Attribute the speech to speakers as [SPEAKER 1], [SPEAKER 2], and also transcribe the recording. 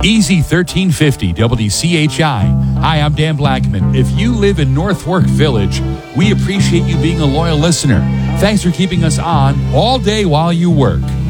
[SPEAKER 1] Easy 1350 WCHI. Hi, I'm Dan Blackman. If you live in North Fork Village, we appreciate you being a loyal listener. Thanks for keeping us on all day while you work.